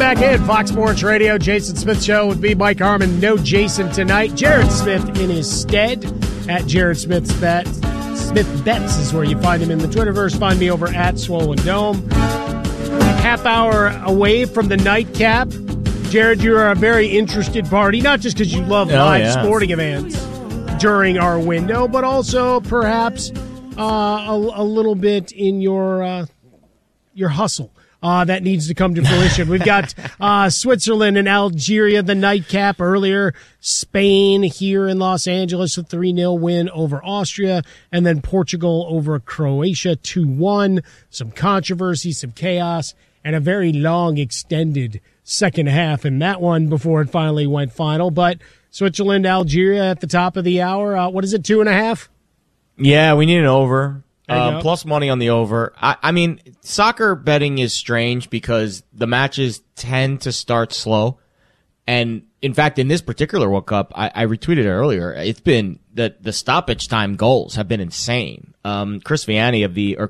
back in Fox Sports Radio, Jason Smith Show with me, Mike Harmon. No Jason tonight. Jared Smith in his stead at Jared Smith Bets. Smith Bets is where you find him in the Twitterverse. Find me over at Swollen Dome. Half hour away from the nightcap. Jared, you're a very interested party, not just because you love live sporting events during our window, but also perhaps a little bit in your hustle. That needs to come to fruition. We've got Switzerland and Algeria, the nightcap earlier. Spain here in Los Angeles, a 3-0 win over Austria. And then Portugal over Croatia, 2-1. Some controversy, some chaos, and a very long, extended second half in that one before it finally went final. But Switzerland, Algeria at the top of the hour. What is it, 2.5? Yeah, we need an over. Plus money on the over. I mean, soccer betting is strange because the matches tend to start slow. And in fact, in this particular World Cup, I retweeted it earlier. It's been the stoppage time goals have been insane. Chris Vanini,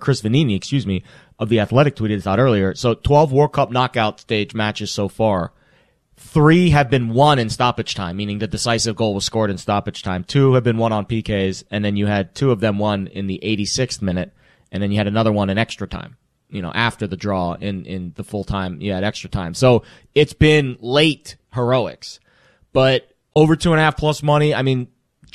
of The Athletic tweeted this out earlier. So 12 World Cup knockout stage matches so far. 3 have been won in stoppage time, meaning the decisive goal was scored in stoppage time. 2 have been won on PKs, and then you had 2 of them won in the 86th minute, and then you had another one in extra time. After the draw in the full time, you had extra time. So it's been late heroics. But over 2.5 plus money, I mean,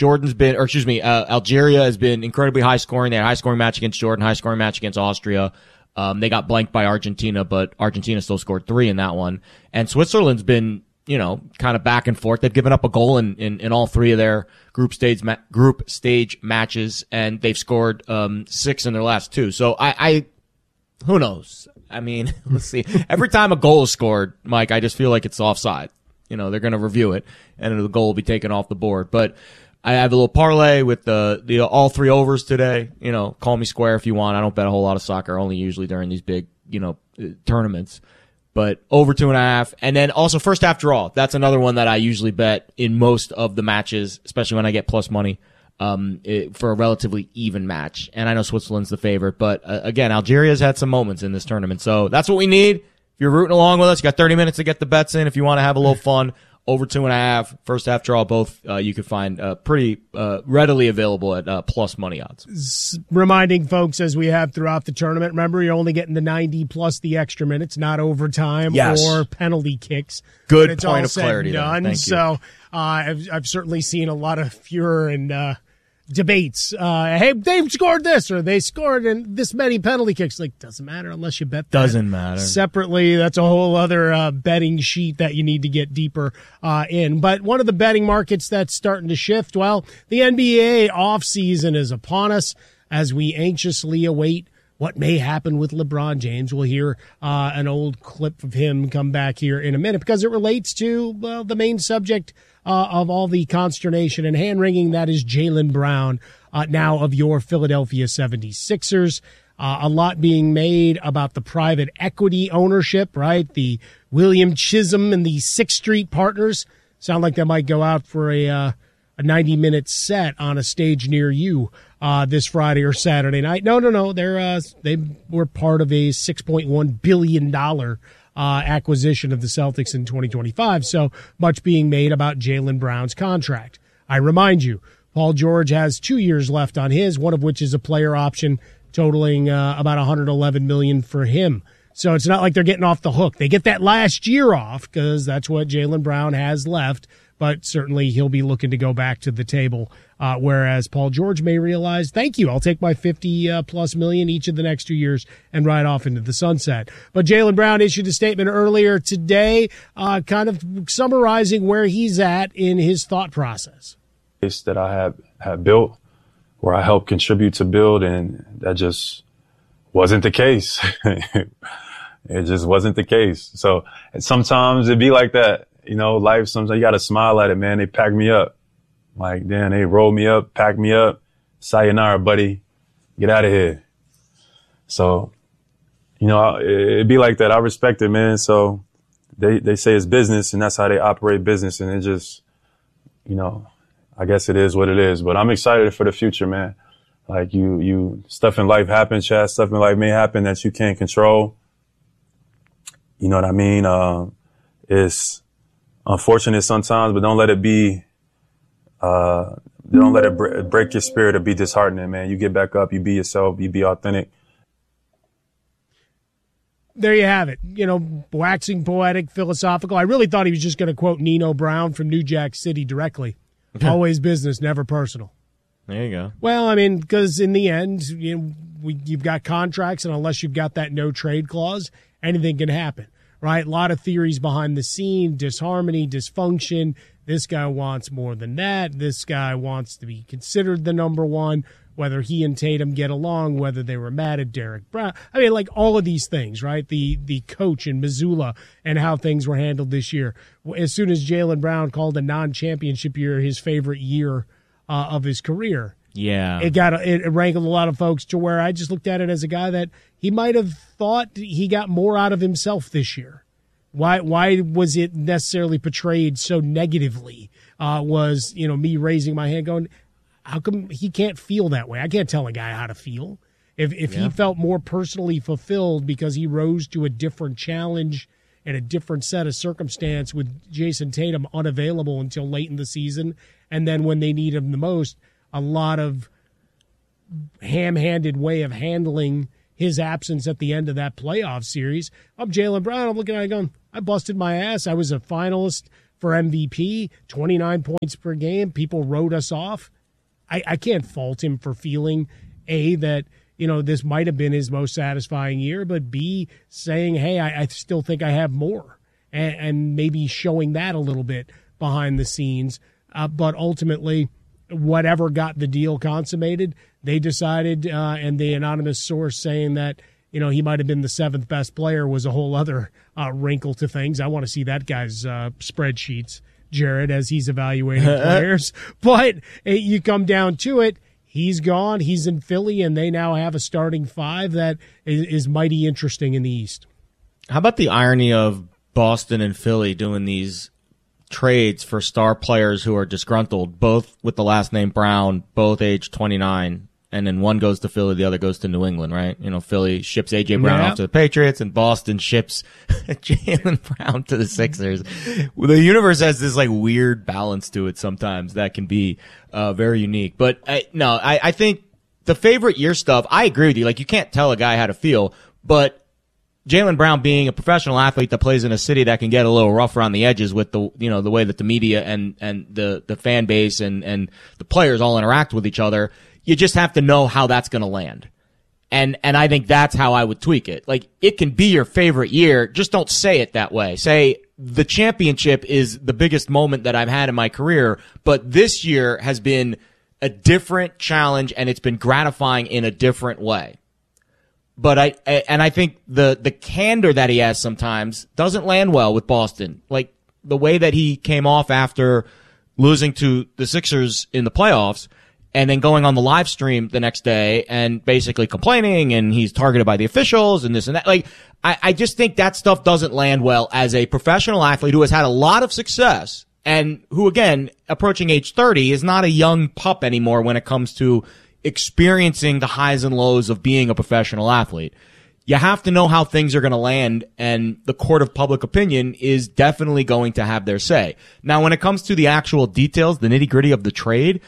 Algeria has been incredibly high scoring. They had a high scoring match against Jordan, high scoring match against Austria. They got blanked by Argentina, but Argentina still scored 3 in that one. And Switzerland's been, kind of back and forth. They've given up a goal in all 3 of their group stage matches, and they've scored 6 in their last 2. So who knows? I mean, let's see. Every time a goal is scored, Mike, I just feel like it's offside. They're going to review it, and the goal will be taken off the board. But I have a little parlay with the all 3 overs today. Call me square if you want. I don't bet a whole lot of soccer, only usually during these big, tournaments. But over 2.5. And then also first half draw. That's another one that I usually bet in most of the matches, especially when I get plus money, for a relatively even match. And I know Switzerland's the favorite, but again, Algeria's had some moments in this tournament. So that's what we need. If you're rooting along with us, you got 30 minutes to get the bets in. If you want to have a little fun, over 2.5, first half draw, both you can find pretty readily available at plus money odds. Reminding folks, as we have throughout the tournament, remember you're only getting the 90 plus the extra minutes, not overtime or penalty kicks. Good point of clarity. Thank you. So I've certainly seen a lot of furor and debates. Hey, they scored this or they scored in this many penalty kicks. Like, doesn't matter unless you bet that. Doesn't matter. Separately, that's a whole other betting sheet that you need to get deeper in. But one of the betting markets that's starting to shift, well, the NBA offseason is upon us as we anxiously await what may happen with LeBron James. We'll hear an old clip of him come back here in a minute because it relates to, well, the main subject of all the consternation and hand-wringing, that is Jaylen Brown, now of your Philadelphia 76ers. A lot being made about the private equity ownership, right? The William Chisholm and the Sixth Street Partners sound like they might go out for a 90-minute set on a stage near you this Friday or Saturday night. No. They were part of a $6.1 billion acquisition of the Celtics in 2025. So much being made about Jaylen Brown's contract. I remind you, Paul George has 2 years left on his, one of which is a player option totaling about $111 million for him. So it's not like they're getting off the hook. They get that last year off because that's what Jaylen Brown has left. But certainly he'll be looking to go back to the table, whereas Paul George may realize, thank you, I'll take my 50+ million each of the next 2 years and ride off into the sunset. But Jaylen Brown issued a statement earlier today, kind of summarizing where he's at in his thought process. That I have built, where I helped contribute to build, and that just wasn't the case. It just wasn't the case. So sometimes it'd be like that. Life, sometimes you got to smile at it, man. They pack me up. Like, damn, they roll me up, pack me up. Sayonara, buddy. Get out of here. So, it'd be like that. I respect it, man. So they say it's business, and that's how they operate business. And it just, I guess it is what it is. But I'm excited for the future, man. Like, stuff in life happens, Chad. Stuff in life may happen that you can't control. You know what I mean? it's unfortunate sometimes, but don't let it be, don't let it break your spirit or be disheartening, man. You get back up, you be yourself, you be authentic. There you have it. You know, waxing poetic, philosophical. I really thought he was just going to quote Nino Brown from New Jack City directly. Always business, never personal. There you go. Well, I mean, because in the end, you've got contracts, and unless you've got that no trade clause, anything can happen, right? A lot of theories behind the scene, disharmony, dysfunction. This guy wants more than that. This guy wants to be considered the number one. Whether he and Tatum get along, whether they were mad at Derek Brown. I mean, like all of these things, right? The coach in Missoula and how things were handled this year. As soon as Jaylen Brown called a non-championship year his favorite year of his career, yeah, it rankled a lot of folks to where I just looked at it as a guy that he might have thought he got more out of himself this year. Why was it necessarily portrayed so negatively? Was me raising my hand going, how come he can't feel that way? I can't tell a guy how to feel. If he felt more personally fulfilled because he rose to a different challenge and a different set of circumstance with Jason Tatum unavailable until late in the season, and then when they need him the most, a lot of ham-handed way of handling his absence at the end of that playoff series. I'm Jaylen Brown. I'm looking at it going, I busted my ass. I was a finalist for MVP, 29 points per game. People wrote us off. I can't fault him for feeling, A, that, this might have been his most satisfying year, but B, saying, hey, I still think I have more, and maybe showing that a little bit behind the scenes. But ultimately, whatever got the deal consummated, they decided, and the anonymous source saying that, he might have been the seventh best player was a whole other wrinkle to things. I want to see that guy's spreadsheets, Jared, as he's evaluating players. But you come down to it, he's gone. He's in Philly, and they now have a starting five that is mighty interesting in the East. How about the irony of Boston and Philly doing these trades for star players who are disgruntled, both with the last name Brown, both age 29, and then one goes to Philly, the other goes to New England, right? Philly ships A.J. Brown off to the Patriots, and Boston ships Jaylen Brown to the Sixers. The universe has this weird balance to it sometimes that can be very unique. But I think the favorite year stuff, I agree with you. You can't tell a guy how to feel, but Jaylen Brown being a professional athlete that plays in a city that can get a little rough around the edges with the way that the media and the fan base and the players all interact with each other, you just have to know how that's going to land. And I think that's how I would tweak it. It can be your favorite year. Just don't say it that way. Say the championship is the biggest moment that I've had in my career, but this year has been a different challenge and it's been gratifying in a different way. But I think the candor that he has sometimes doesn't land well with Boston. The way that he came off after losing to the Sixers in the playoffs, and then going on the live stream the next day and basically complaining, and he's targeted by the officials and this and that. I just think that stuff doesn't land well as a professional athlete who has had a lot of success and who, again, approaching age 30, is not a young pup anymore when it comes to experiencing the highs and lows of being a professional athlete. You have to know how things are going to land, and the court of public opinion is definitely going to have their say. Now, when it comes to the actual details, the nitty-gritty of the trade,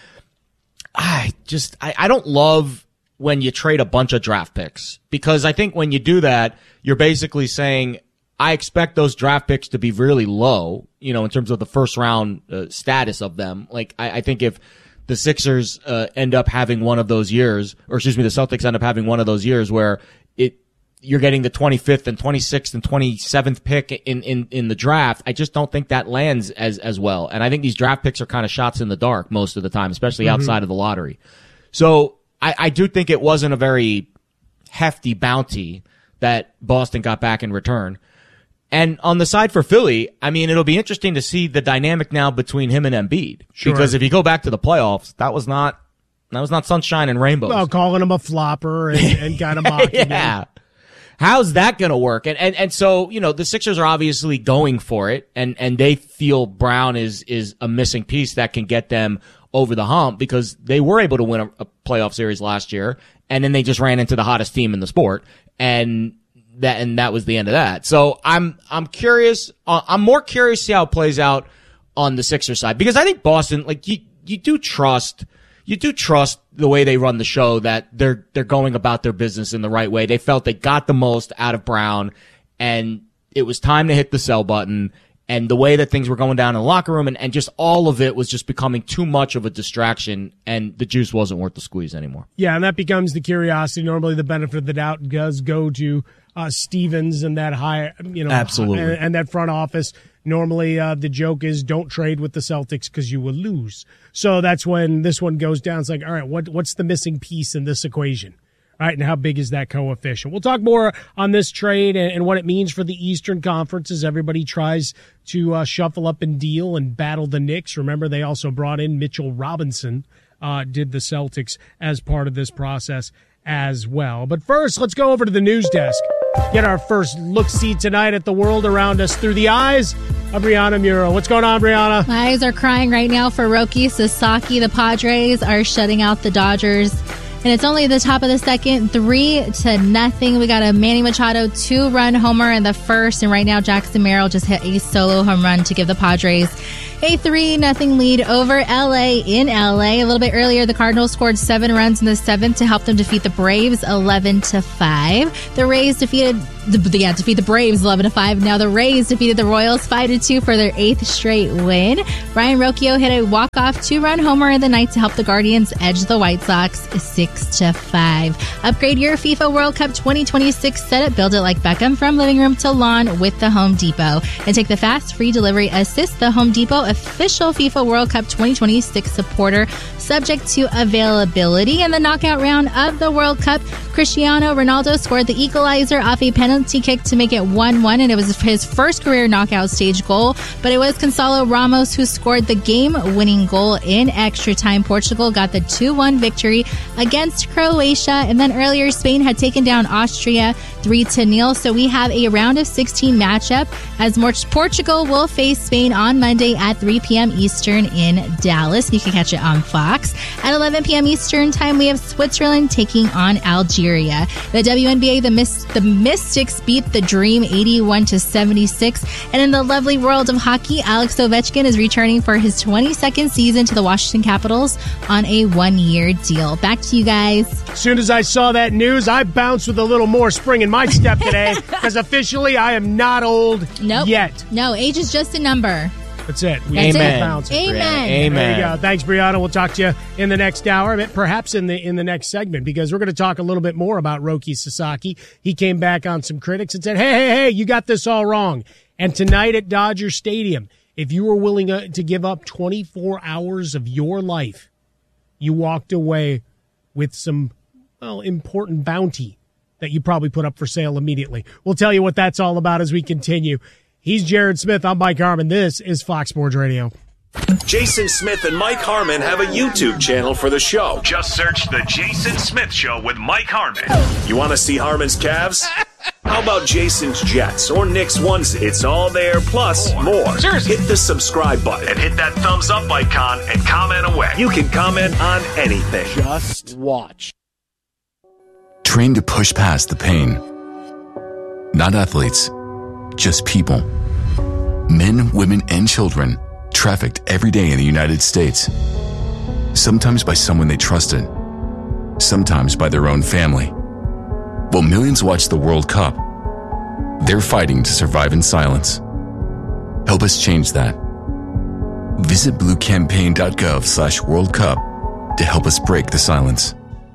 I don't love when you trade a bunch of draft picks, because I think when you do that, you're basically saying, I expect those draft picks to be really low, in terms of the first round status of them. I think if the Sixers end up having one of those years, the Celtics end up having one of those years where you're getting the 25th and 26th and 27th pick in the draft, I just don't think that lands as well. And I think these draft picks are kind of shots in the dark most of the time, especially outside of the lottery. So I do think it wasn't a very hefty bounty that Boston got back in return. And on the side for Philly, it'll be interesting to see the dynamic now between him and Embiid. Sure. Because if you go back to the playoffs, that was not sunshine and rainbows. Well, calling him a flopper and kind of mocking him. How's that going to work? And so, the Sixers are obviously going for it, and they feel Brown is a missing piece that can get them over the hump, because they were able to win a playoff series last year, and then they just ran into the hottest team in the sport, and that was the end of that. So I'm curious. I'm more curious to see how it plays out on the Sixers side, because I think Boston, like, you do trust the way they run the show, that they're going about their business in the right way. They felt they got the most out of Brown, and it was time to hit the sell button. And the way that things were going down in the locker room and just all of it was just becoming too much of a distraction, and the juice wasn't worth the squeeze anymore. Yeah, and that becomes the curiosity. Normally the benefit of the doubt does go to Stevens and that high, absolutely, and that front office. Normally the joke is don't trade with the Celtics because you will lose. So that's when this one goes down. It's like, all right, what's the missing piece in this equation? Right, and how big is that coefficient? We'll talk more on this trade and what it means for the Eastern Conference as everybody tries to shuffle up and deal and battle the Knicks. Remember, they also brought in Mitchell Robinson, did the Celtics as part of this process as well. But first, let's go over to the news desk. Get our first look-see tonight at the world around us through the eyes of Brianna Muro. What's going on, Brianna? My eyes are crying right now for Roki Sasaki. The Padres are shutting out the Dodgers. And it's only the top of the second, 3-0. We got a Manny Machado 2-run homer in the first. And right now, Jackson Merrill just hit a solo home run to give the Padres a 3-0 lead over LA in LA. A little bit earlier, the Cardinals scored 7 runs in the 7th to help them defeat the Braves 11-5. The Rays defeat the Braves 11-5. Now the Rays defeated the Royals 5-2 for their 8th straight win. Ryan Rocchio hit a walk-off 2-run homer in the ninth to help the Guardians edge the White Sox 6-5. Upgrade your FIFA World Cup 2026 setup. Build it like Beckham from living room to lawn with the Home Depot. And take the fast free delivery assist. The Home Depot official FIFA World Cup 2026 supporter, subject to availability. In the knockout round of the World Cup, Cristiano Ronaldo scored the equalizer off a penalty kick to make it 1-1, and it was his first career knockout stage goal. But it was Gonçalo Ramos who scored the game-winning goal in extra time. Portugal got the 2-1 victory against Croatia, and then earlier Spain had taken down Austria 3-0. So we have a round of 16 matchup as Portugal will face Spain on Monday at 3 p.m. Eastern in Dallas. You can catch it on Fox. At 11 p.m. Eastern time, we have Switzerland taking on Algeria. The WNBA, the Mystics beat the Dream 81-76. And in the lovely world of hockey, Alex Ovechkin is returning for his 22nd season to the Washington Capitals on a 1-year deal. Back to you guys. As soon as I saw that news, I bounced with a little more spring in my step today because officially I am not old yet. No, age is just a number. That's it. Amen. Amen. There you go. Thanks, Brianna. We'll talk to you in the next hour, perhaps in the next segment, because we're going to talk a little bit more about Roki Sasaki. He came back on some critics and said, hey, you got this all wrong. And tonight at Dodger Stadium, if you were willing to give up 24 hours of your life, you walked away with some, important bounty that you probably put up for sale immediately. We'll tell you what that's all about as we continue. He's Jared Smith. I'm Mike Harmon. This is Fox Sports Radio. Jason Smith and Mike Harmon have a YouTube channel for the show. Just search The Jason Smith Show with Mike Harmon. You want to see Harmon's calves? How about Jason's Jets or Nick's onesie? It's all there, plus more. Seriously. Hit the subscribe button and hit that thumbs up icon and comment away. You can comment on anything. Just watch. Train to push past the pain. Not athletes, just people. Men, women, and children trafficked every day in the United States. Sometimes by someone they trusted, sometimes by their own family. While millions watch the World Cup, they're fighting to survive in silence. Help us change that. Visit bluecampaign.gov/World Cup to help us break the silence.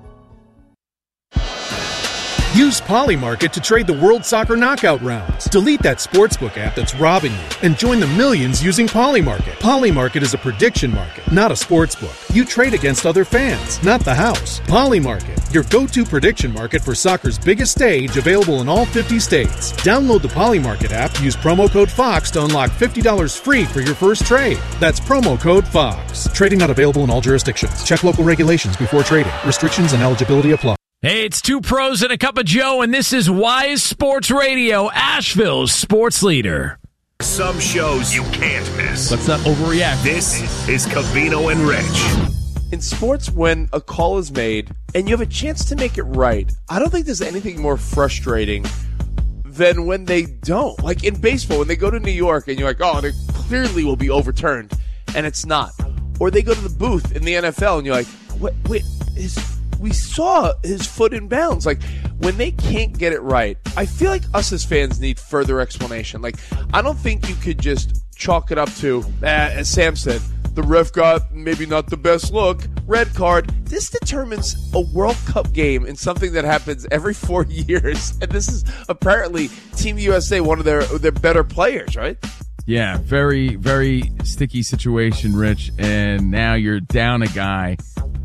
Use Polymarket to trade the World Soccer Knockout rounds. Delete that sportsbook app that's robbing you and join the millions using Polymarket. Polymarket is a prediction market, not a sportsbook. You trade against other fans, not the house. Polymarket, your go-to prediction market for soccer's biggest stage, available in all 50 states. Download the Polymarket app, use promo code FOX to unlock $50 free for your first trade. That's promo code FOX. Trading not available in all jurisdictions. Check local regulations before trading. Restrictions and eligibility apply. Hey, it's two pros and a cup of Joe, and this is Wise Sports Radio, Asheville's sports leader. Some shows you can't miss. Let's not overreact. This is Covino and Rich. In sports, when a call is made and you have a chance to make it right, I don't think there's anything more frustrating than when they don't. Like in baseball, when they go to New York and you're like, oh, they clearly will be overturned, and it's not. Or they go to the booth in the NFL and you're like, wait, we saw his foot in bounds. Like, when they can't get it right, I feel like us as fans need further explanation. Like, I don't think you could just chalk it up to, as Sam said, the ref got maybe not the best look, red card. This determines a World Cup game in something that happens every 4 years. And this is apparently Team USA, one of their better players, right? Yeah, very, very sticky situation, Rich. And now you're down a guy,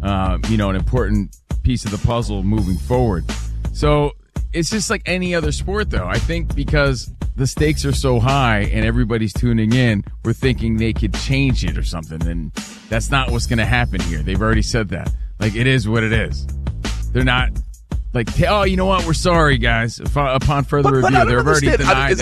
an important piece of the puzzle moving forward. So it's just like any other sport, though. I think because the stakes are so high and everybody's tuning in, we're thinking they could change it or something. And that's not what's going to happen here. They've already said that. Like, it is what it is. They're not like, oh, you know what? We're sorry, guys. Upon further review, they've already denied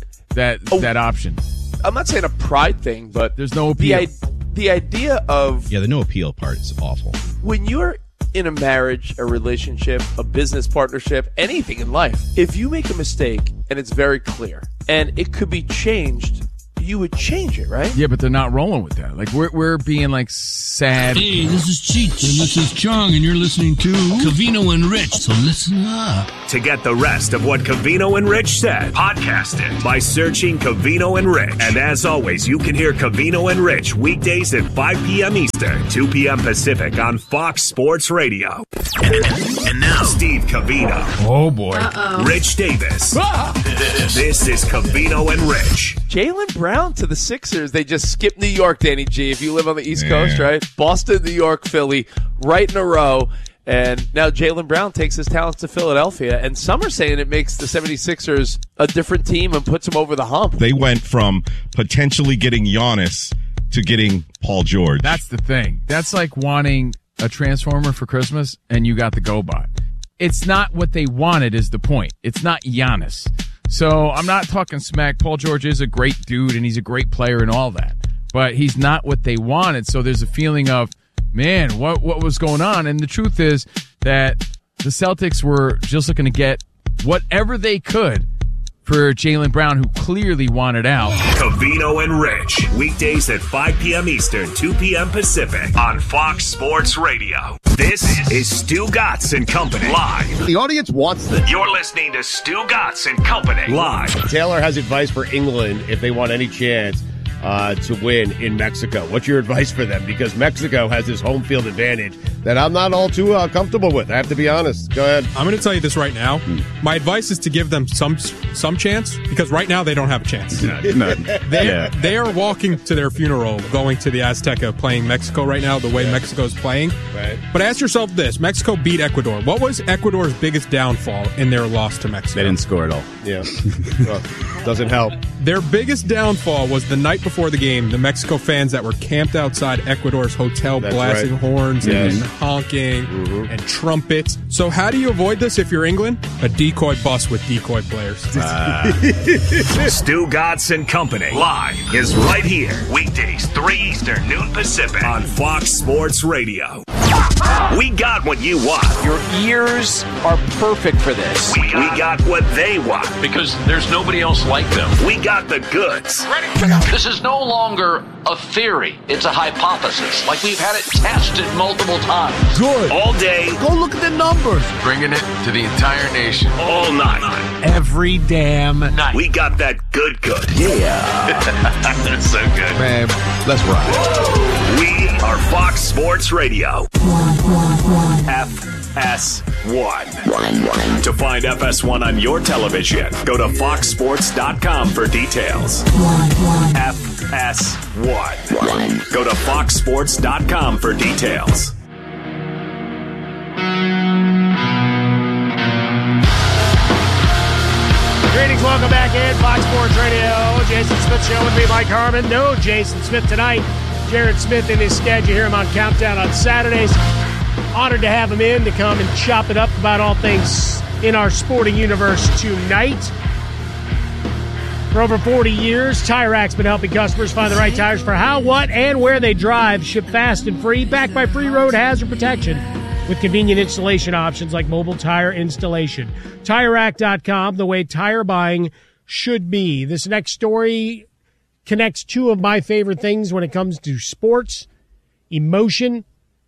that option. I'm not saying a pride thing, but there's no appeal. The idea of... Yeah, the no appeal part is awful. When you're in a marriage, a relationship, a business partnership, anything in life, if you make a mistake and it's very clear and it could be changed, you would change it, right? Yeah, but they're not rolling with that. Like, we're being, like, sad. Hey, this is Cheech, and this is Chong, and you're listening to Covino and Rich, so listen up. To get the rest of what Covino and Rich said, podcast it by searching Covino and Rich. And as always, you can hear Covino and Rich weekdays at 5 p.m. Eastern, 2 p.m. Pacific on Fox Sports Radio. And now, Steve Covino. Oh, boy. Rich Davis. This is Covino and Rich. Jaylen Brown to the Sixers. They just skipped New York, Danny G, if you live on the East Coast, right? Boston, New York, Philly, right in a row. And now Jaylen Brown takes his talents to Philadelphia. And some are saying it makes the 76ers a different team and puts them over the hump. They went from potentially getting Giannis to getting Paul George. That's the thing. That's like wanting a Transformer for Christmas and you got the GoBot. It's not what they wanted is the point. It's not Giannis. So I'm not talking smack. Paul George is a great dude and he's a great player and all that. But he's not what they wanted. So there's a feeling of, man, what was going on? And the truth is that the Celtics were just looking to get whatever they could for Jaylen Brown, who clearly wanted out. Covino and Rich, weekdays at 5 p.m. Eastern, 2 p.m. Pacific on Fox Sports Radio. This is Stu Gatz and Company live. The audience wants this. You're listening to Stu Gatz and Company live. Taylor has advice for England if they want any chance to win in Mexico. What's your advice for them? Because Mexico has this home field advantage that I'm not all too comfortable with. I have to be honest. Go ahead. I'm going to tell you this right now. My advice is to give them some chance, because right now they don't have a chance. They are walking to their funeral, going to the Azteca, playing Mexico right now, the way Mexico's playing. Right. But ask yourself this. Mexico beat Ecuador. What was Ecuador's biggest downfall in their loss to Mexico? They didn't score at all. Yeah. Well, doesn't help. Their biggest downfall was the night before the game, the Mexico fans that were camped outside Ecuador's hotel, blasting horns and honking and trumpets. So how do you avoid this if you're England? A decoy bus with decoy players. Stu Gatz and Company live is right here. Weekdays, 3 Eastern, noon Pacific on Fox Sports Radio. We got what you want. Your ears are perfect for this. We got what they want. Because there's nobody else like them. We got the goods. This is no longer a theory. It's a hypothesis. Like we've had it tested multiple times. Good. All day. Go look at the numbers. Bringing it to the entire nation. All night. Every damn night. We got that good. Yeah. That's so good. Man, let's ride. We are Fox Sports Radio. FS1. To find FS1 on your television, go to foxsports.com for details. FS1. Go to foxsports.com for details. Greetings, welcome back in Fox Sports Radio. Jason Smith Show with me, Mike Harmon. No Jason Smith tonight. Jared Smith in his schedule. You hear him on Countdown on Saturdays. Honored to have him in to come and chop it up about all things in our sporting universe tonight. For over 40 years, Tire Rack's been helping customers find the right tires for how, what, and where they drive. Ship fast and free, backed by free road hazard protection. with convenient installation options like mobile tire installation. TireRack.com, the way tire buying should be. This next story connects two of my favorite things when it comes to sports, emotion,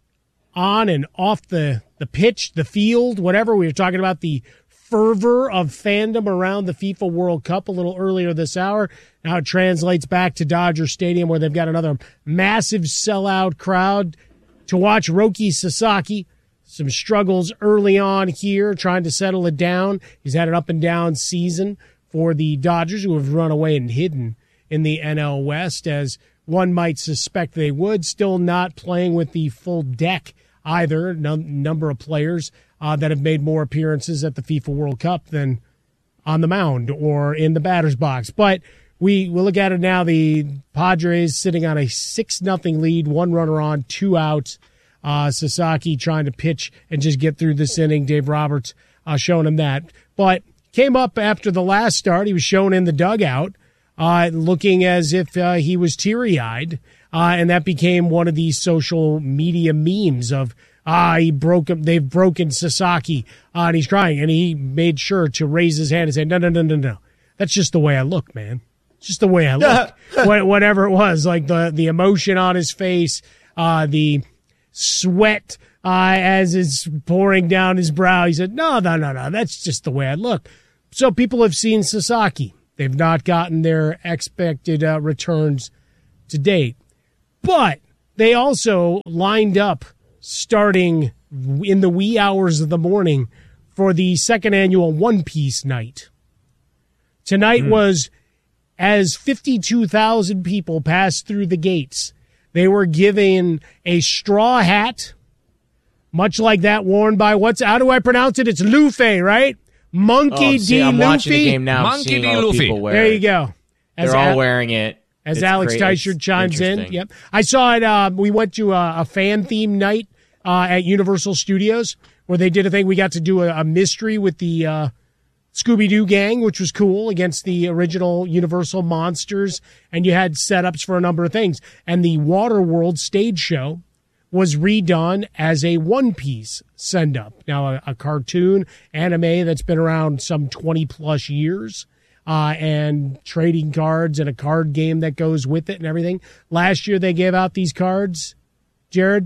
on and off the pitch, the field, whatever. We were talking about the fervor of fandom around the FIFA World Cup a little earlier this hour. Now it translates back to Dodger Stadium, where they've got another massive sellout crowd to watch Roki Sasaki. Some struggles early on here, trying to settle it down. He's had an up-and-down season for the Dodgers, who have run away and hidden in the NL West, as one might suspect they would. Still not playing with the full deck either. Number of players that have made more appearances at the FIFA World Cup than on the mound or in the batter's box. But we'll look at it now. The Padres sitting on a 6-0 lead, 1 runner on, 2 outs. Sasaki trying to pitch and just get through this inning. Dave Roberts showing him that. But came up after the last start. He was shown in the dugout looking as if he was teary-eyed. And that became one of these social media memes of, they've broken Sasaki, and he's crying. And he made sure to raise his hand and say, no. That's just the way I look, man. It's just the way I look. Whatever it was, like the emotion on his face, the sweat as it's pouring down his brow. He said, no, that's just the way I look. So people have seen Sasaki. They've not gotten their expected returns to date. But they also lined up starting in the wee hours of the morning for the second annual One Piece night. Tonight was as 52,000 people passed through the gates. They were given a straw hat, much like that worn by how do I pronounce it? It's Luffy, right? Monkey D. I'm Luffy. watching the game now. Monkey D. Luffy. There you go. They're all wearing it. As It's Alex great. Teicher It's chimes in. interesting. Yep. I saw it. We went to a fan theme night at Universal Studios where they did a thing. We got to do a mystery with the Scooby-Doo gang, which was cool, against the original Universal monsters. And you had setups for a number of things. And the Waterworld stage show was redone as a One Piece send-up. Now, a cartoon anime that's been around some 20-plus years, and trading cards and a card game that goes with it and everything. Last year, they gave out these cards, Jared.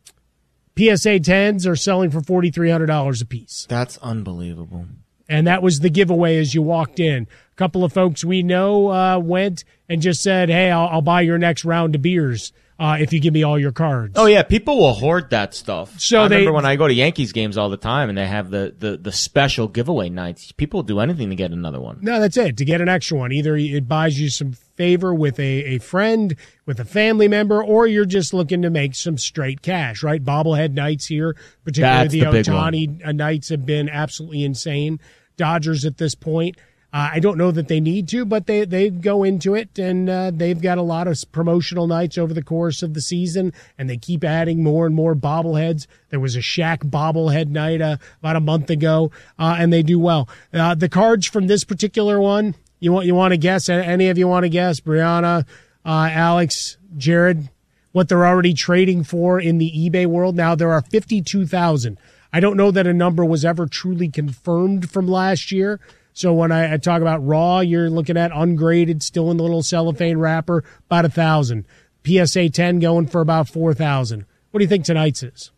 PSA 10s are selling for $4,300 a piece. That's unbelievable. And that was the giveaway as you walked in. A couple of folks we know went and just said, hey, I'll buy your next round of beers if you give me all your cards. Oh, yeah. People will hoard that stuff. So I remember when I go to Yankees games all the time and they have the special giveaway nights. People will do anything to get another one. No, that's it. To get an extra one. Either it buys you some favor with a friend, with a family member, or you're just looking to make some straight cash, right? Bobblehead nights here, particularly That's the the big Ohtani nights have been absolutely insane. Dodgers at this point, I don't know that they need to, but they go into it, and they've got a lot of promotional nights over the course of the season, and they keep adding more and more bobbleheads. There was a Shaq bobblehead night about a month ago, and they do well. The cards from this particular one, you want to guess? Any of you want to guess? Brianna, Alex, Jared, what they're already trading for in the eBay world? Now there are 52,000. I don't know that a number was ever truly confirmed from last year. So when I talk about raw, you're looking at ungraded, still in the little cellophane wrapper, about 1,000. PSA 10 going for about 4,000. What do you think tonight's is?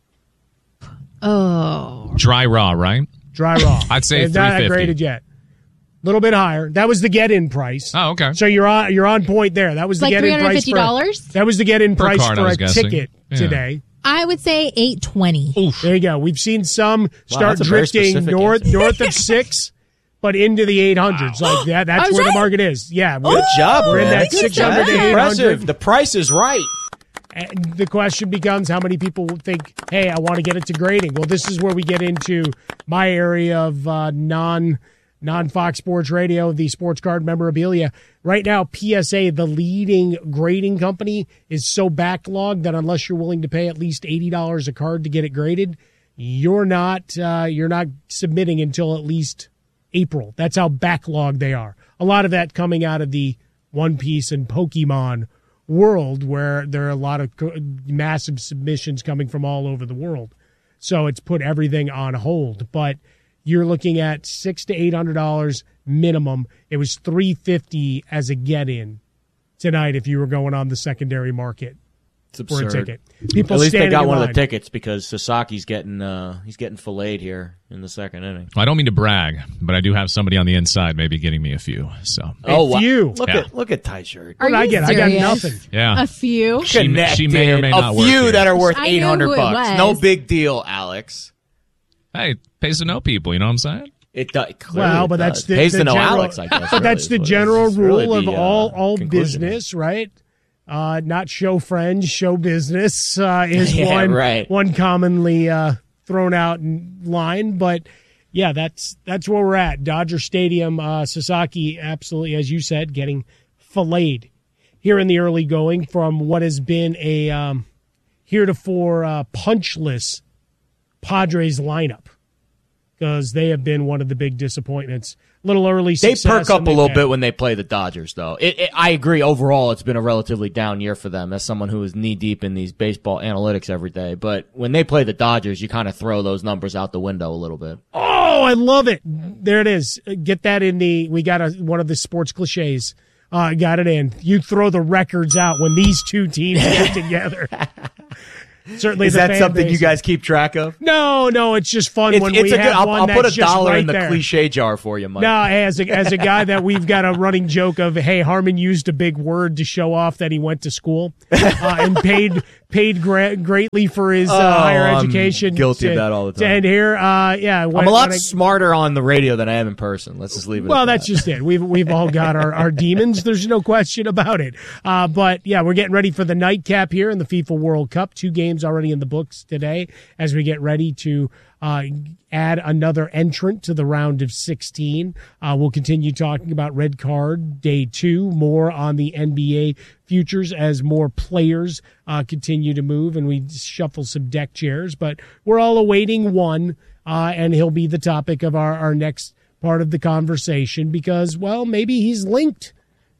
Oh. Dry raw, right? Dry raw. I'd say It's not 350. graded yet. A little bit higher. That was the get-in price. Oh, okay. So you're on point there. That was the Like get-in price. $350? That was the get-in Per price card, I for was a guessing. ticket Yeah. today. I would say $820. There you go. We've seen some start that's a very drifting specific north answer. of 6, but into the 800s. Like that. That's I'm where the right. market is. Yeah. Good job, We're in man. that Good 600 job. to That's 800. impressive. The price is right. And the question becomes how many people think, hey, I want to get it to grading. Well, this is where we get into my area of non-Fox Sports Radio, the sports card memorabilia. Right now, PSA, the leading grading company, is so backlogged that unless you're willing to pay at least $80 a card to get it graded, you're not submitting until at least April. That's how backlogged they are. A lot of that coming out of the One Piece and Pokemon world, where there are a lot of massive submissions coming from all over the world. So it's put everything on hold. But you're looking at $600 to $800 minimum. It was $350 as a get-in tonight if you were going on the secondary market. It's absurd. For a ticket. People At least they got one line. of the tickets because Sasaki's getting filleted here in the second inning. I don't mean to brag, but I do have somebody on the inside maybe getting me a few. So a few. Look at Ty Shirt. What did I get? serious? I got nothing. Yeah, A few? she may or may not a work few here. that are worth I knew who it $800. was. No big deal, Alex. Hey, pays to know people. You know what I'm saying? It does. Well, but that's the pays to know general, Alex, I guess. But that's the general rule of all conclusion. business, right? Not show friends, show business is one commonly thrown out in line. But yeah, that's where we're at. Dodger Stadium, Sasaki, absolutely, as you said, getting filleted here in the early going from what has been a heretofore punchless Padres lineup, because they have been one of the big disappointments. Little early success. They perk up a little bit when they play the Dodgers, though. I agree. Overall, it's been a relatively down year for them as someone who is knee-deep in these baseball analytics every day. But when they play the Dodgers, you kind of throw those numbers out the window a little bit. Oh, I love it. There it is. Get that in we got one of the sports cliches. Got it in. You throw the records out when these two teams get together. Certainly, is that something you guys keep track of? No, it's just fun when we have I'll one put that's $1 right in the there. cliche jar for you, Mike. No, as a guy that we've got a running joke of, hey, Harmon used a big word to show off that he went to school and paid greatly for his higher education. I'm guilty of that all the time. And here, I'm a lot smarter on the radio than I am in person. Let's just leave it. Well, at that's just it. We've all got our demons. There's no question about it. But yeah, we're getting ready for the nightcap here in the FIFA World Cup. 2 games already in the books today as we get ready to add another entrant to the round of 16. We'll continue talking about red card day 2, more on the NBA futures as more players continue to move and we shuffle some deck chairs. But we're all awaiting one, and he'll be the topic of our next part of the conversation because, well, maybe he's linked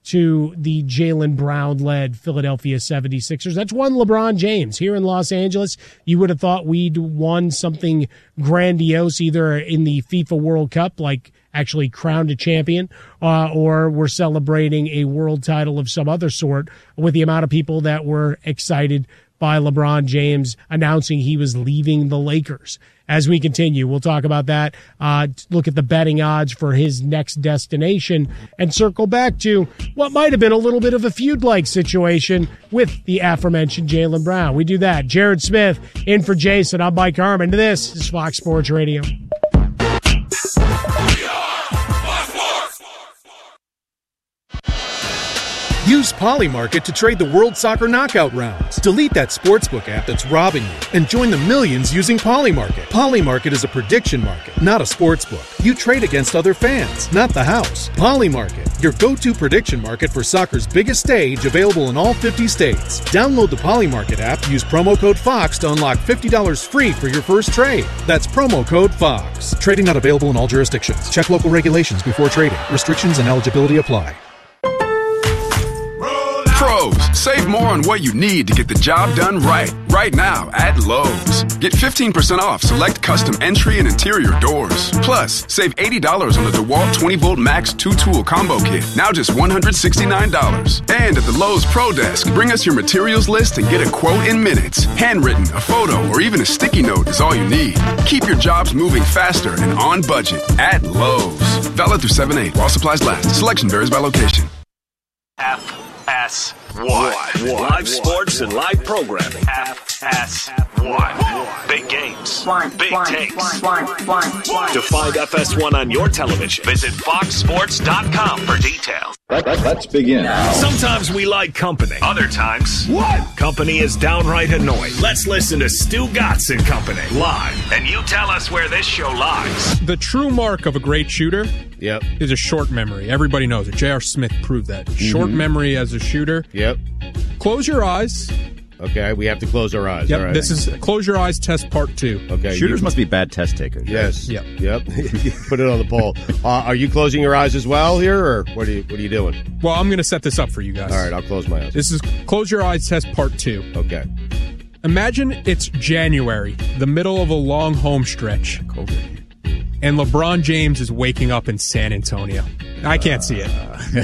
to the Jaylen Brown-led Philadelphia 76ers. That's one LeBron James. Here in Los Angeles, you would have thought we'd won something grandiose either in the FIFA World Cup, like actually crowned a champion, or we're celebrating a world title of some other sort with the amount of people that were excited by LeBron James announcing he was leaving the Lakers. As we continue, we'll talk about that, look at the betting odds for his next destination, and circle back to what might have been a little bit of a feud-like situation with the aforementioned Jaylen Brown. We do that. Jared Smith in for Jason. I'm Mike Harmon. This is Fox Sports Radio. Use Polymarket to trade the World Soccer Knockout rounds. Delete that sportsbook app that's robbing you and join the millions using Polymarket. Polymarket is a prediction market, not a sportsbook. You trade against other fans, not the house. Polymarket, your go-to prediction market for soccer's biggest stage, available in all 50 states. Download the Polymarket app, use promo code FOX to unlock $50 free for your first trade. That's promo code FOX. Trading not available in all jurisdictions. Check local regulations before trading. Restrictions and eligibility apply. Pros, save more on what you need to get the job done right. Right now at Lowe's. Get 15% off select custom entry and interior doors. Plus, save $80 on the DeWalt 20-volt Max 2-tool combo kit. Now just $169. And at the Lowe's Pro Desk, bring us your materials list and get a quote in minutes. Handwritten, a photo, or even a sticky note is all you need. Keep your jobs moving faster and on budget at Lowe's. Valid through 7/8 while supplies last. Selection varies by location. FS1. Live sports and live programming. FS1. Big games. Big takes. To find FS1 on your television, visit foxsports.com for details. Let's begin. Sometimes we like company. Other times, company is downright annoying. Let's listen to Stu Gatz and Company live, and you tell us where this show lies. The true mark of a great shooter is a short memory. Everybody knows it. J.R. Smith proved that. Short memory as a shooter. Yep. Close your eyes. Okay, we have to close our eyes. Yep, all right. This is Close Your Eyes Test Part 2. Okay. Shooters must be bad test takers. Yes. Yep. Put it on the poll. Are you closing your eyes as well here, or what are you doing? Well, I'm going to set this up for you guys. All right, I'll close my eyes. This is Close Your Eyes Test Part 2. Okay. Imagine it's January, the middle of a long home stretch, and LeBron James is waking up in San Antonio. I can't see it.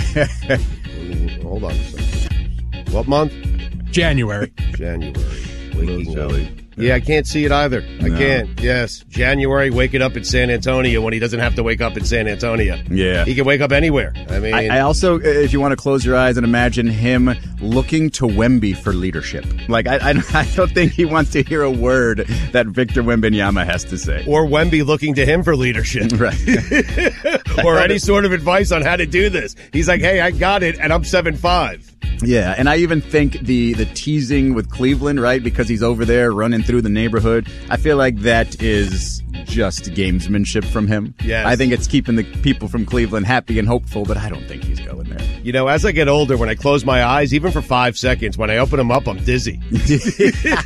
Hold on a second. What month? January. Waking up. Yeah, I can't see it either. I can't. Yes. January, waking up in San Antonio when he doesn't have to wake up in San Antonio. Yeah. He can wake up anywhere. I mean, I also, if you want to close your eyes and imagine him looking to Wemby for leadership. Like, I don't think he wants to hear a word that Victor Wembanyama has to say. Or Wemby looking to him for leadership. Right. Or any sort of advice on how to do this. He's like, hey, I got it, and I'm 7'5". Yeah, and I even think the teasing with Cleveland, right, because he's over there running through the neighborhood, I feel like that is just gamesmanship from him. Yes. I think it's keeping the people from Cleveland happy and hopeful, but I don't think he's going there. You know, as I get older, when I close my eyes, even for 5 seconds, when I open them up, I'm dizzy. Should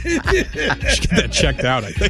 get that checked out, I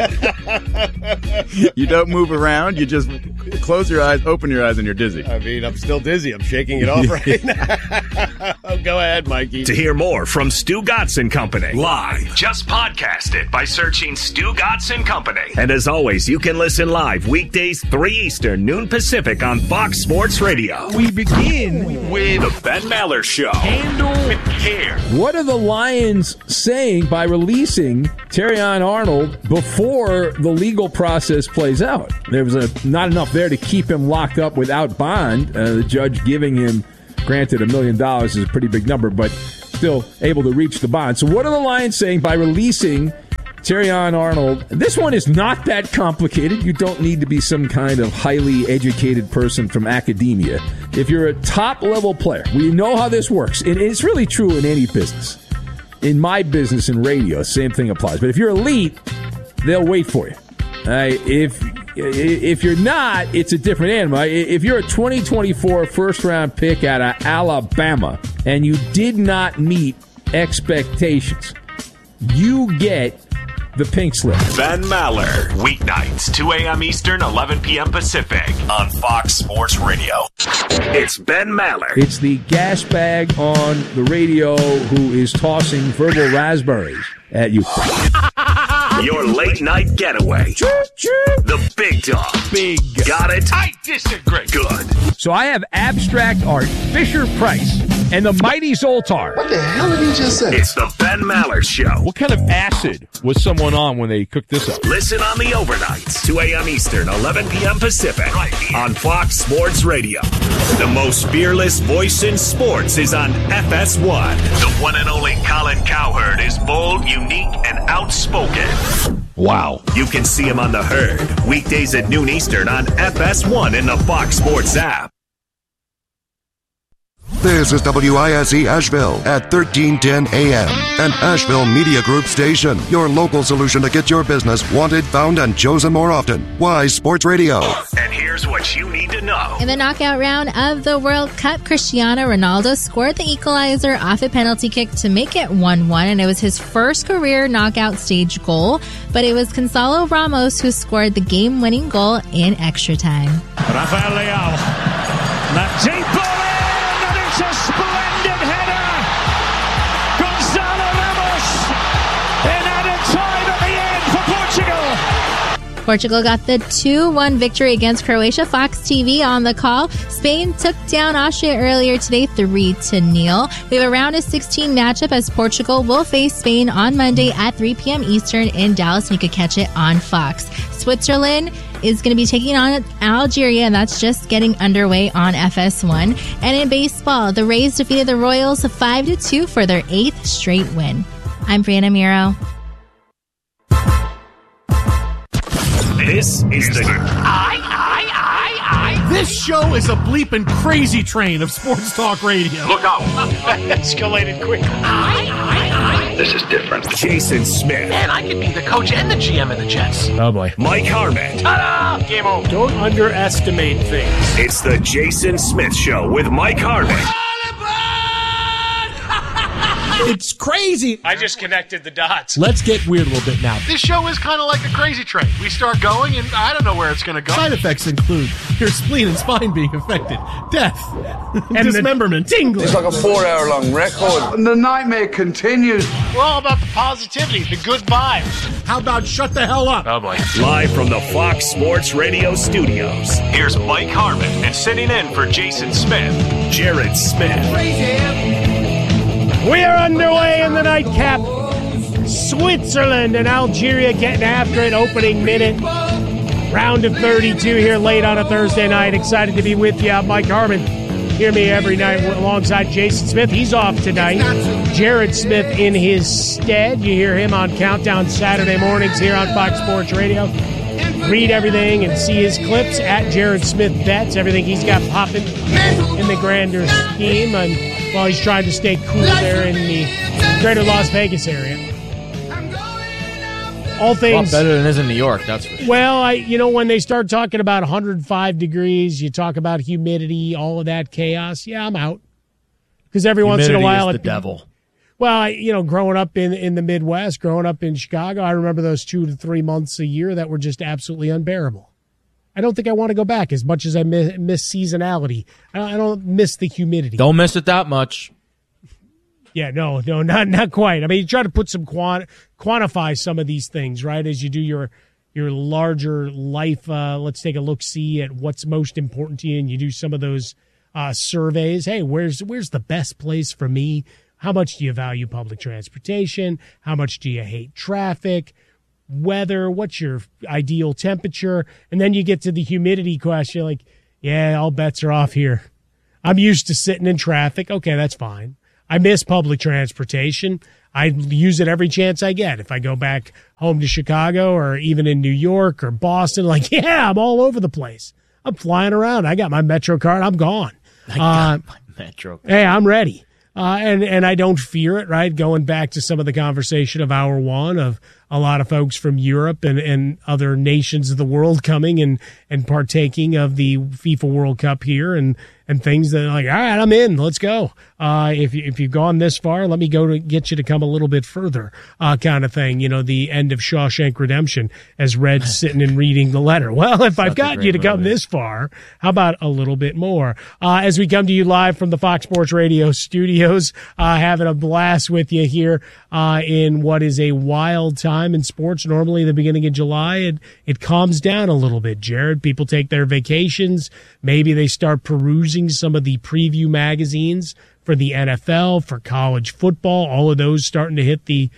think. You don't move around, you just close your eyes, open your eyes, and you're dizzy. I mean, I'm still dizzy. I'm shaking it off right now. Go ahead, Mikey. To hear more from Stu Gotts & Company live, just podcast it by searching Stu Gotts & Company. And as always, you can listen live weekdays 3 Eastern, noon Pacific on Fox Sports Radio. We begin with The Ben Maller Show. Handle with care. What are the Lions saying by releasing Terrion Arnold before the legal process plays out? There was not enough there to keep him locked up without bond. The judge giving him, granted, $1 million is a pretty big number, but still able to reach the bond. So what are the Lions saying by releasing Terrion Arnold? This one is not that complicated. You don't need to be some kind of highly educated person from academia. If you're a top-level player, we know how this works. And it's really true in any business. In my business in radio, same thing applies. But if you're elite, they'll wait for you. If you're not, it's a different animal. If you're a 2024 first-round pick out of Alabama and you did not meet expectations, you get the pink slip. Ben Maller, weeknights, 2 a.m. Eastern, 11 p.m. Pacific on Fox Sports Radio. It's Ben Maller. It's the gas bag on the radio who is tossing verbal raspberries at you. Your late night getaway. The big dog. Big. Got it? I disagree. Good. So I have abstract art, Fisher-Price, and the mighty Zoltar. What the hell did he just say? It's the Ben Maller Show. What kind of acid was someone on when they cooked this up? Listen on the overnights, 2 a.m. Eastern, 11 p.m. Pacific, right here on Fox Sports Radio. The most fearless voice in sports is on FS1. The one and only Colin Cowherd is bold, unique, and outspoken. Wow. You can see him on The Herd, weekdays at noon Eastern on FS1 in the Fox Sports app. This is WISE Asheville at 1310 AM, an Asheville Media Group station. Your local solution to get your business wanted, found, and chosen more often. Wise Sports Radio. And here's what you need to know. In the knockout round of the World Cup, Cristiano Ronaldo scored the equalizer off a penalty kick to make it 1-1, and it was his first career knockout stage goal. But it was Gonzalo Ramos who scored the game-winning goal in extra time. Rafael Leao. That deep ball in, and it's a splendid header. Gonzalo Ramos in added time at the end for Portugal. Portugal got the 2-1 victory against Croatia. Fox TV on the call. Spain took down Austria earlier today 3-0. We have a round of 16 matchup as Portugal will face Spain on Monday at 3 p.m. Eastern in Dallas. You could catch it on Fox. Switzerland is going to be taking on Algeria, and that's just getting underway on FS1. And in baseball, the Rays defeated the Royals 5-2 for their 8th straight win. I'm Brianna Miro. This is the This show is a bleeping crazy train of sports talk radio. Look out. Escalated quick. This is different. Jason Smith. Man, I could be the coach and the GM of the Jets. Oh boy. Mike Harmon. Ta-da! Game over. Don't underestimate things. It's the Jason Smith Show with Mike Harmon. It's crazy. I just connected the dots. Let's get weird a little bit now. This show is kind of like a crazy train. We start going, and I don't know where it's going to go. Side effects include your spleen and spine being affected, death, and dismemberment, tingling. It's like a 4-hour-long record. And the nightmare continues. We're all about the positivity, the good vibes. How about shut the hell up? Oh, boy. Live from the Fox Sports Radio studios, here's Mike Harmon, and sitting in for Jason Smith, Jared Smith. We are underway in the nightcap. Switzerland and Algeria getting after it. Opening minute. Round of 32 here late on a Thursday night. Excited to be with you. I'm Mike Harmon. Hear me every night alongside Jason Smith. He's off tonight. Jared Smith in his stead. You hear him on Countdown Saturday mornings here on Fox Sports Radio. Read everything and see his clips at Jared Smith Bets. Everything he's got popping in the grander scheme. And while he's trying to stay cool there in the greater Las Vegas area. All things better than it is in New York, that's for sure. Well, when they start talking about 105 degrees, you talk about humidity, all of that chaos. Yeah, I'm out. Because every once in a while, is the devil. Well, growing up in the Midwest, growing up in Chicago, I remember those 2 to 3 months a year that were just absolutely unbearable. I don't think I want to go back as much as I miss seasonality. I don't miss the humidity. Don't miss it that much. Yeah, no, not quite. I mean, you try to put some quantify some of these things, right? As you do your larger life, let's take a look-see at what's most important to you, and you do some of those surveys. Hey, where's the best place for me? How much do you value public transportation? How much do you hate traffic? Weather? What's your ideal temperature? And then you get to the humidity question, like, yeah, all bets are off here. I'm used to sitting in traffic. Okay, that's fine. I miss public transportation. I use it every chance I get. If I go back home to Chicago or even in New York or Boston, like, yeah, I'm all over the place. I'm flying around. I got my Metro card. I'm gone. I got my Metro card. Hey, I'm ready. And I don't fear it, right? Going back to some of the conversation of hour one of a lot of folks from Europe and other nations of the world coming and partaking of the FIFA World Cup here and things that are like, all right, I'm in, let's go. If you've gone this far, let me go to get you to come a little bit further, kind of thing. The end of Shawshank Redemption as Red's sitting and reading the letter. Well, if I've got you to come this far, how about a little bit more? As we come to you live from the Fox Sports Radio studios, having a blast with you here in what is a wild time in sports. Normally the beginning of July, it calms down a little bit, Jared. People take their vacations. Maybe they start perusing some of the preview magazines for the NFL, for college football, all of those starting to hit the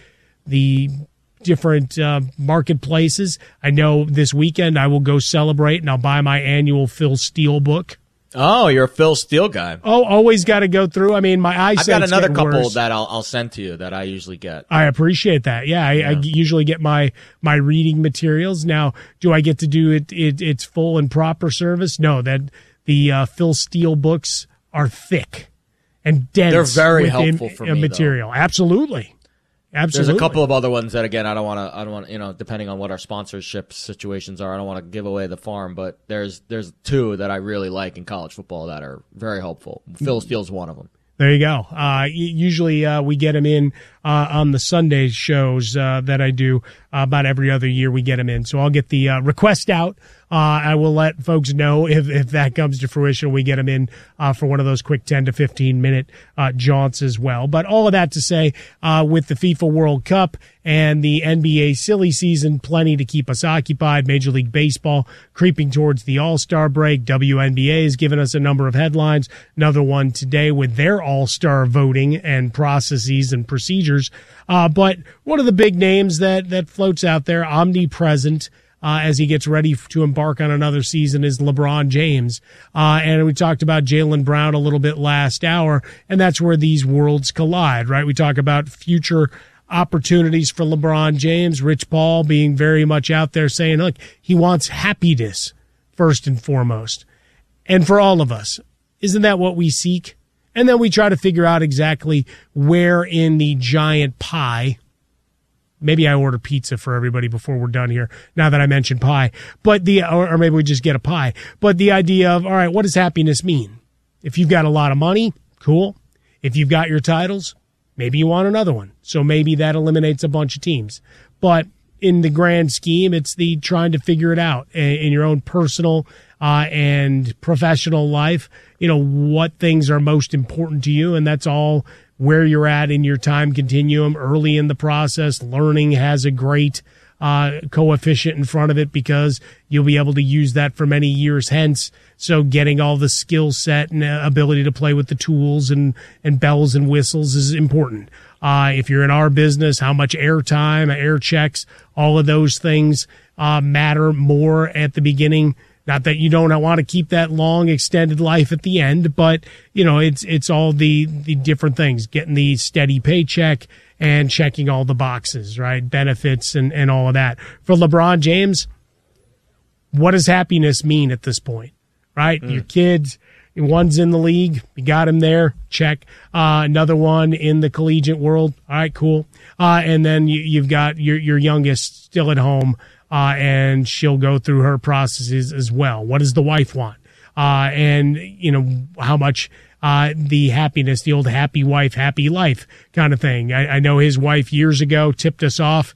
different marketplaces. I know this weekend I will go celebrate and I'll buy my annual Phil Steele book. Oh, you're a Phil Steele guy. Oh, always got to go through. I mean, my eyesight's I've got another couple worse. that I'll send to you that I usually get. I appreciate that. Yeah, I usually get my reading materials. Now, do I get to do its full and proper service? No, that the Phil Steele books are thick and dense. They're very helpful for me, material. Though. Absolutely. There's a couple of other ones that, again, I don't want to, depending on what our sponsorship situations are, I don't want to give away the farm, but there's two that I really like in college football that are very helpful. Phil Steele's one of them. There you go. Usually we get them in on the Sunday shows that I do about every other year. We get them in, so I'll get the request out. I will let folks know if that comes to fruition. We get them in for one of those quick 10 to 15 minute jaunts as well. But all of that to say, with the FIFA World Cup and the NBA silly season, plenty to keep us occupied. Major League Baseball creeping towards the All-Star break. WNBA has given us a number of headlines. Another one today with their All-Star voting and processes and procedures. But one of the big names that floats out there, omnipresent, as he gets ready to embark on another season, is LeBron James. And we talked about Jaylen Brown a little bit last hour, and that's where these worlds collide, right? We talk about future opportunities for LeBron James, Rich Paul being very much out there saying, look, he wants happiness first and foremost. And for all of us, isn't that what we seek? And then we try to figure out exactly where in the giant pie. Maybe I order pizza for everybody before we're done here, now that I mentioned pie. But or maybe we just get a pie. But the idea of, all right, what does happiness mean? If you've got a lot of money, cool. If you've got your titles, Maybe you want another one. So maybe that eliminates a bunch of teams. But in the grand scheme, it's the trying to figure it out in your own personal and professional life. What things are most important to you, and that's all where you're at in your time continuum early in the process. Learning has a great coefficient in front of it because you'll be able to use that for many years hence. So getting all the skill set and ability to play with the tools and bells and whistles is important. If you're in our business, how much airtime, air checks, all of those things matter more at the beginning. Not that you don't want to keep that long extended life at the end, but it's all the different things, getting the steady paycheck and checking all the boxes, right? Benefits and all of that. For LeBron James, what does happiness mean at this point, right? Your kids, one's in the league, you got him there, check. Another one in the collegiate world, all right, cool. And then you've got your youngest still at home, and she'll go through her processes as well. What does the wife want? And how much the happiness, the old happy wife, happy life kind of thing. I know his wife years ago tipped us off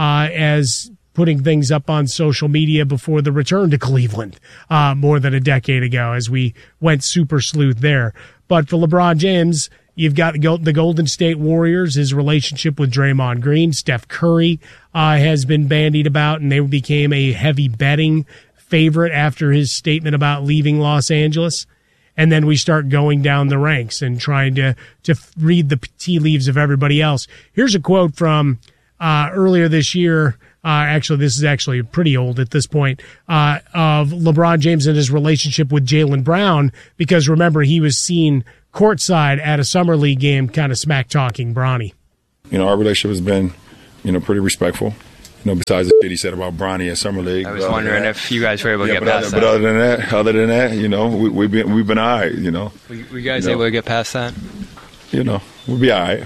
as putting things up on social media before the return to Cleveland more than a decade ago as we went super sleuth there. But for LeBron James, you've got the Golden State Warriors, his relationship with Draymond Green. Steph Curry has been bandied about, and they became a heavy betting favorite after his statement about leaving Los Angeles. And then we start going down the ranks and trying to read the tea leaves of everybody else. Here's a quote from earlier this year. Actually, this is actually pretty old at this point, of LeBron James and his relationship with Jaylen Brown, because remember, he was seen courtside at a summer league game kind of smack-talking Bronny. Our relationship has been, pretty respectful. Besides the shit he said about Bronny at Summer League. I was wondering if you guys were able to get past that. But other than that, we've been all right, Were you guys able to get past that? We'll be all right.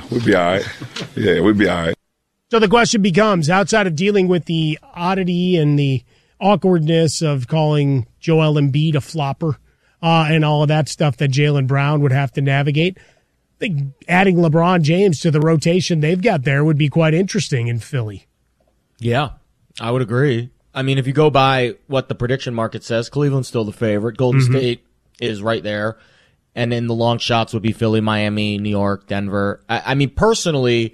Yeah, we'll be all right. So the question becomes, outside of dealing with the oddity and the awkwardness of calling Joel Embiid a flopper and all of that stuff that Jaylen Brown would have to navigate, I think adding LeBron James to the rotation they've got there would be quite interesting in Philly. Yeah, I would agree. I mean, if you go by what the prediction market says, Cleveland's still the favorite. Golden State is right there. And then the long shots would be Philly, Miami, New York, Denver. I mean, personally,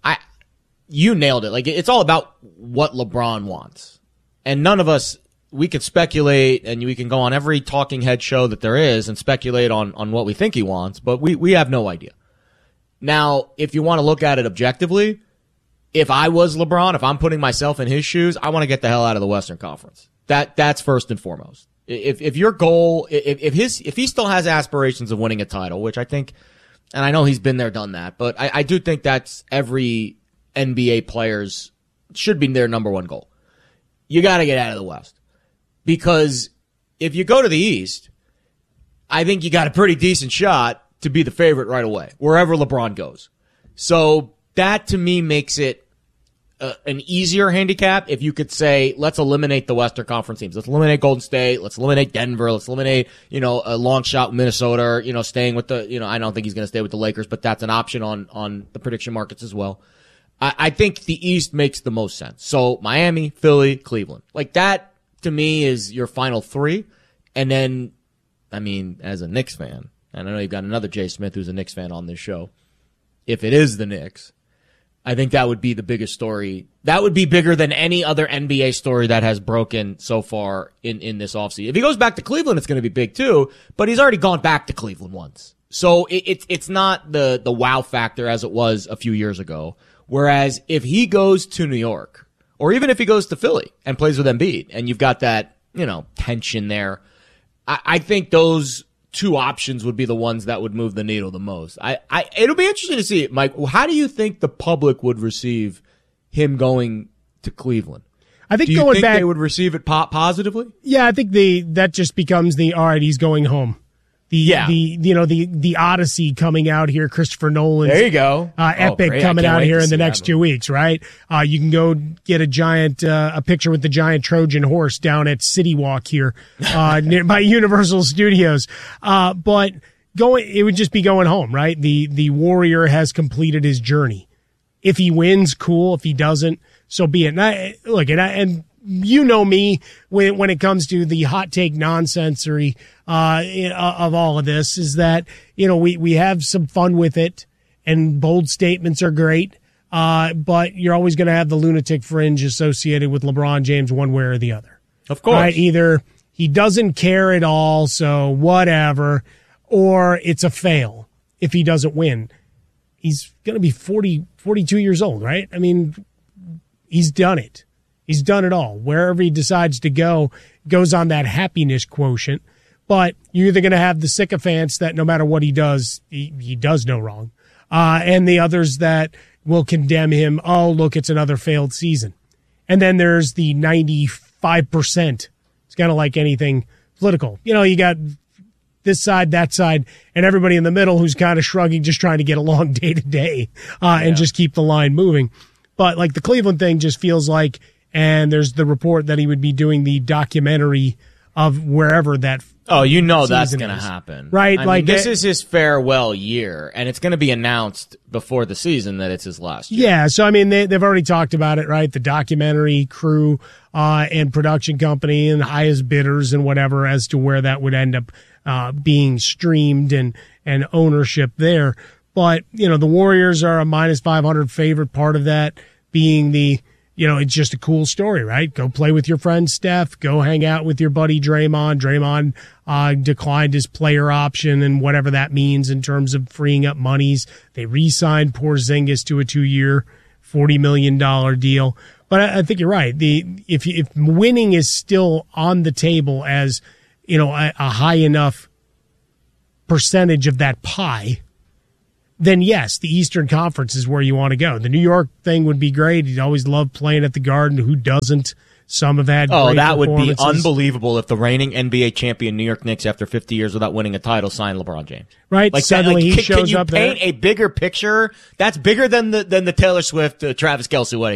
you nailed it. Like, it's all about what LeBron wants. And none of us, we could speculate, and we can go on every talking head show that there is and speculate on what we think he wants, but we have no idea. Now, if you want to look at it objectively, if I was LeBron, if I'm putting myself in his shoes, I want to get the hell out of the Western Conference. That's first and foremost. If your goal, if he still has aspirations of winning a title, which I think, and I know he's been there, done that, but I do think that's every NBA player's should be their number one goal. You got to get out of the West, because if you go to the East, I think you got a pretty decent shot to be the favorite right away, wherever LeBron goes. So that to me makes it an easier handicap if you could say, let's eliminate the Western Conference teams. Let's eliminate Golden State. Let's eliminate Denver. Let's eliminate, a long shot with Minnesota, staying with the, I don't think he's going to stay with the Lakers, but that's an option on the prediction markets as well. I think the East makes the most sense. So Miami, Philly, Cleveland. Like that to me is your final three. And then, I mean, as a Knicks fan, and I know you've got another Jay Smith who's a Knicks fan on this show. If it is the Knicks, I think that would be the biggest story. That would be bigger than any other NBA story that has broken so far in this offseason. If he goes back to Cleveland, it's going to be big too, but he's already gone back to Cleveland once. So it's not the wow factor as it was a few years ago. Whereas if he goes to New York, or even if he goes to Philly and plays with Embiid, and you've got that, tension there, I think those two options would be the ones that would move the needle the most. It'll be interesting to see, Mike. How do you think the public would receive him going to Cleveland? I think do you going think back, they would receive it positively? Yeah, I think that just becomes all right, he's going home. The Odyssey coming out here, Christopher Nolan's there you go. Epic coming out here in the next 2 weeks, right? You can go get a picture with the giant Trojan horse down at City Walk here, by Universal Studios. But it would just be going home, right? The Warrior has completed his journey. If he wins, cool. If he doesn't, so be it. And you know me when it comes to the hot take nonsensory of all of this, is that, we have some fun with it, and bold statements are great. But you're always going to have the lunatic fringe associated with LeBron James one way or the other. Of course. Right? Either he doesn't care at all, so whatever, or it's a fail if he doesn't win. He's going to be 42 years old, right? I mean, he's done it. He's done it all. Wherever he decides to go, goes on that happiness quotient. But you're either going to have the sycophants that no matter what he does, he does no wrong. And the others that will condemn him. Oh, look, it's another failed season. And then there's the 95%. It's kind of like anything political. You got this side, that side, and everybody in the middle who's kind of shrugging, just trying to get along day to day and just keep the line moving. But like the Cleveland thing just feels like, and there's the report that he would be doing the documentary of wherever that. Oh, that's going to happen. Right? I mean, this is his farewell year, and it's going to be announced before the season that it's his last year. Yeah, so I mean, they've already talked about it, right? The documentary crew and production company and highest bidders and whatever as to where that would end up being streamed and ownership there. But, the Warriors are a minus 500 favorite, part of that being the, it's just a cool story, right? Go play with your friend Steph. Go hang out with your buddy Draymond. Draymond declined his player option and whatever that means in terms of freeing up monies. They re-signed Porzingis to a 2-year, $40 million deal. But I think you're right. If winning is still on the table as, a high enough percentage of that pie, then yes, the Eastern Conference is where you want to go. The New York thing would be great. He'd always loved playing at the Garden. Who doesn't? Some have had great that would be performances. unbelievable if the reigning NBA champion New York Knicks, after 50 years without winning a title, signed LeBron James. Right? Like suddenly he shows can you up paint there. a bigger picture? That's bigger than the Taylor Swift, Travis Kelce wedding.